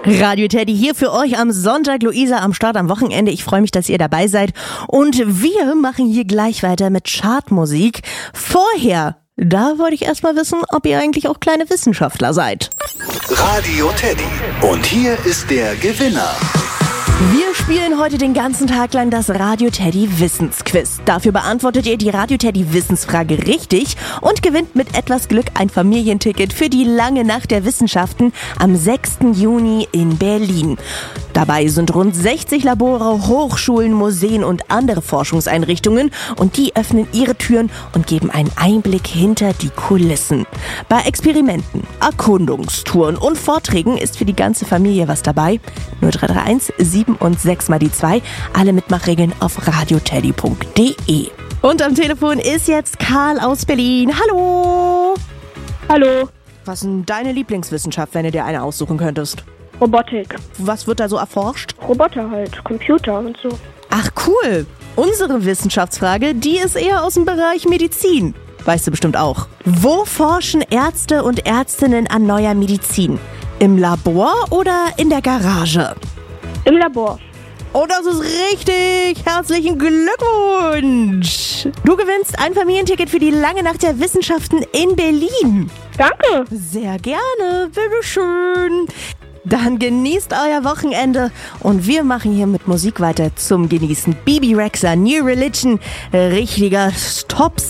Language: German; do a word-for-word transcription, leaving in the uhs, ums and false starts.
Radio Teddy hier für euch am Sonntag. Luisa am Start am Wochenende. Ich freue mich, dass ihr dabei seid. Und wir machen hier gleich weiter mit Chartmusik. Vorher, da wollte ich erst mal wissen, ob ihr eigentlich auch kleine Wissenschaftler seid. Radio Teddy. Und hier ist der Gewinner. Wir spielen heute den ganzen Tag lang das Radio Teddy Wissensquiz. Dafür beantwortet ihr die Radio Teddy Wissensfrage richtig und gewinnt mit etwas Glück ein Familienticket für die lange Nacht der Wissenschaften am sechsten Juni in Berlin. Dabei sind rund sechzig Labore, Hochschulen, Museen und andere Forschungseinrichtungen und die öffnen ihre Türen und geben einen Einblick hinter die Kulissen. Bei Experimenten, Erkundungstouren und Vorträgen ist für die ganze Familie was dabei. null drei drei eins sieben und sechs mal die zwei. Alle Mitmachregeln auf radioteddy punkt de. Und am Telefon ist jetzt Karl aus Berlin. Hallo! Hallo. Was ist denn deine Lieblingswissenschaft, wenn du dir eine aussuchen könntest? Robotik. Was wird da so erforscht? Roboter halt, Computer und so. Ach cool! Unsere Wissenschaftsfrage, die ist eher aus dem Bereich Medizin. Weißt du bestimmt auch. Wo forschen Ärzte und Ärztinnen an neuer Medizin? Im Labor oder in der Garage? Im Labor. Oh, das ist richtig! Herzlichen Glückwunsch! Du gewinnst ein Familienticket für die lange Nacht der Wissenschaften in Berlin. Danke. Sehr gerne, bitteschön. Dann genießt euer Wochenende und wir machen hier mit Musik weiter zum Genießen. Bebe Rexha, New Religion, richtiger Top